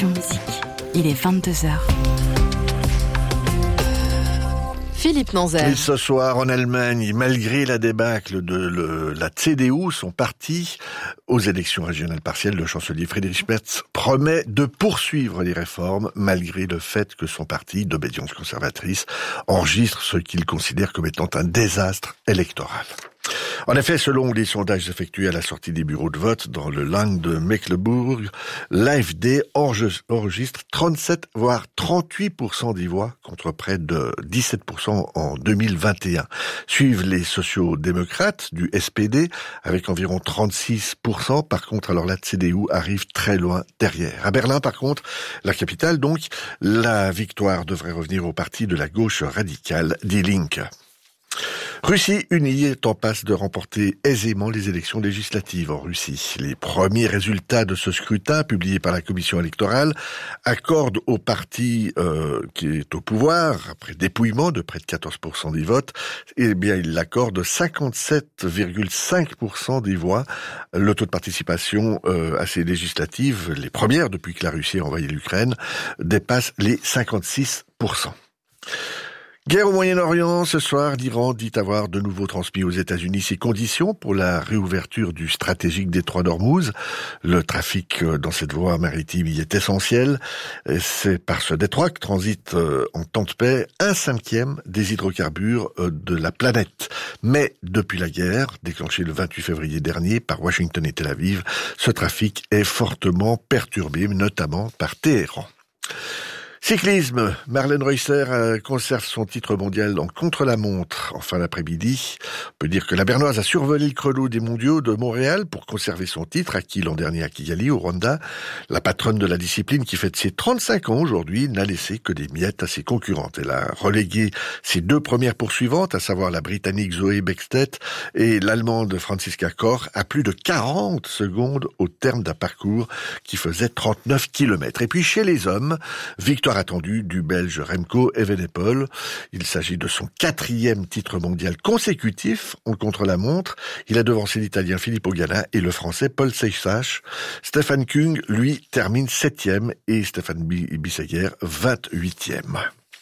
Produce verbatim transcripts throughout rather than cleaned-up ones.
Option Musique. Il est vingt-deux heures. Philippe Nanzer. Et ce soir, en Allemagne, malgré la débâcle de le, la C D U, son parti, aux élections régionales partielles, le chancelier Friedrich Merz promet de poursuivre les réformes, malgré le fait que son parti, d'obédience conservatrice, enregistre ce qu'il considère comme étant un désastre électoral. En effet, selon les sondages effectués à la sortie des bureaux de vote dans le Land de Mecklembourg, l'A F D enregistre trente-sept voire trente-huit pour cent des voix contre près de dix-sept pour cent en deux mille vingt et un. Suivent les sociaux-démocrates du S P D avec environ trente-six pour cent. Par contre, alors la C D U arrive très loin derrière. À Berlin, par contre, la capitale donc, la victoire devrait revenir au parti de la gauche radicale Die Linke. Russie unie est en passe de remporter aisément les élections législatives en Russie. Les premiers résultats de ce scrutin, publiés par la commission électorale, accordent au parti euh, qui est au pouvoir, après dépouillement de près de quatorze pour cent des votes, eh bien il l'accorde cinquante-sept virgule cinq pour cent des voix. Le taux de participation euh, à ces législatives, les premières depuis que la Russie a envahi l'Ukraine, dépasse les cinquante-six pour cent. Guerre au Moyen-Orient, ce soir, l'Iran dit avoir de nouveau transmis aux États-Unis ses conditions pour la réouverture du stratégique détroit d'Ormuz. Le trafic dans cette voie maritime y est essentiel. C'est par ce détroit que transite en temps de paix un cinquième des hydrocarbures de la planète. Mais depuis la guerre, déclenchée le vingt-huit février dernier par Washington et Tel Aviv, ce trafic est fortement perturbé, notamment par Téhéran. Cyclisme, Marlène Reusser conserve son titre mondial en contre-la-montre en fin d'après-midi. On peut dire que la Bernoise a survolé le chrono des mondiaux de Montréal pour conserver son titre, acquis l'an dernier à Kigali, au Rwanda. La patronne de la discipline, qui fête ses trente-cinq ans aujourd'hui, n'a laissé que des miettes à ses concurrentes. Elle a relégué ses deux premières poursuivantes, à savoir la Britannique Zoe Bexstedt et l'Allemande Franziska Koch, à plus de quarante secondes au terme d'un parcours qui faisait trente-neuf kilomètres. Et puis chez les hommes, victoire attendu du Belge Remco Evenepoel. Il s'agit de son quatrième titre mondial consécutif en contre-la-montre. Il a devancé l'Italien Filippo Ganna et le Français Paul Seyssach. Stefan Kung, lui, termine septième et Stéphane Bissegger vingt-huitième.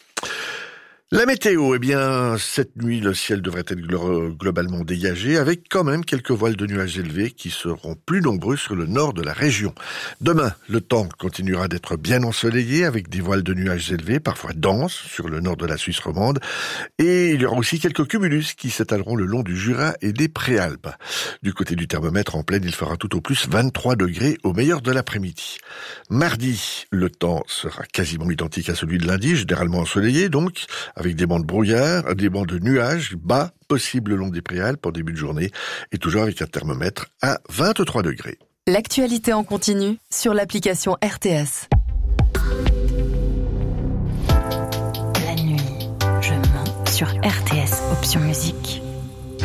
La météo, eh bien, cette nuit, le ciel devrait être globalement dégagé, avec quand même quelques voiles de nuages élevés qui seront plus nombreux sur le nord de la région. Demain, le temps continuera d'être bien ensoleillé, avec des voiles de nuages élevés, parfois denses, sur le nord de la Suisse romande, et il y aura aussi quelques cumulus qui s'étaleront le long du Jura et des Préalpes. Du côté du thermomètre, en plaine, il fera tout au plus vingt-trois degrés au meilleur de l'après-midi. Mardi, le temps sera quasiment identique à celui de lundi, généralement ensoleillé, donc, avec des bancs de brouillard, des bancs de nuages bas possibles le long des Préalpes en début de journée, et toujours avec un thermomètre à vingt-trois degrés. L'actualité en continu sur l'application R T S. La nuit, je mens sur R T S Option Musique.